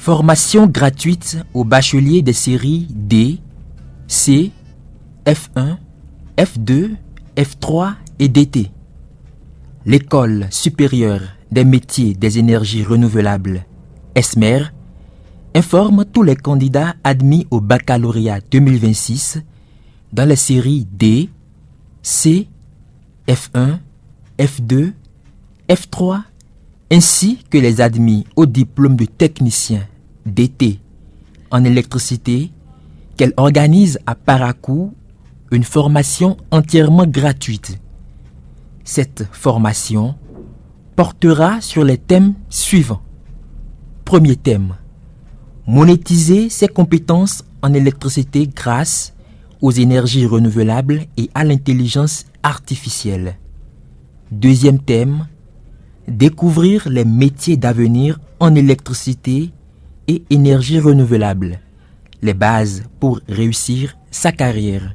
Formation gratuite aux bacheliers des séries D, C, F1, F2, F3 et DT. L'École supérieure des métiers des énergies renouvelables, ESMER, informe tous les candidats admis au baccalauréat 2026 dans les séries D, C, F1, F2, F3, ainsi que les admis au diplôme de technicien DT en électricité qu'elle organise à Parakou une formation entièrement gratuite. Cette formation portera sur les thèmes suivants. Premier thème, monétiser ses compétences en électricité grâce aux énergies renouvelables et à l'intelligence artificielle. Deuxième thème, découvrir les métiers d'avenir en électricité et énergie renouvelable, les bases pour réussir sa carrière.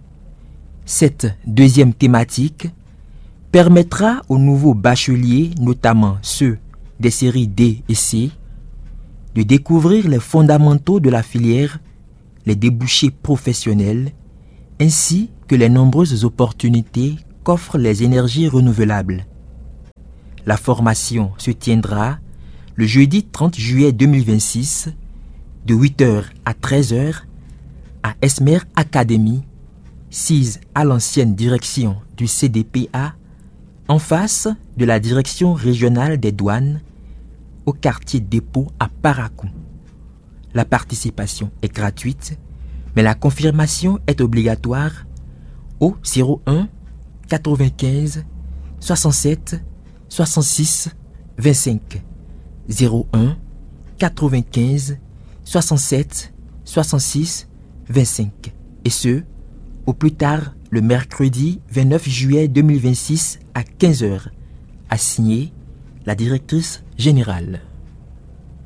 Cette deuxième thématique permettra aux nouveaux bacheliers, notamment ceux des séries D et C, de découvrir les fondamentaux de la filière, les débouchés professionnels, ainsi que les nombreuses opportunités qu'offrent les énergies renouvelables. La formation se tiendra le jeudi 30 juillet 2026 de 8h à 13h à ESMER Academy, sise à l'ancienne direction du CDPA, en face de la direction régionale des douanes, au quartier dépôt à Parakou. La participation est gratuite, mais la confirmation est obligatoire au 01 95 67 66 25 01 95 67 66 25 et ce, au plus tard le mercredi 29 juillet 2026 à 15h, a signé la directrice générale.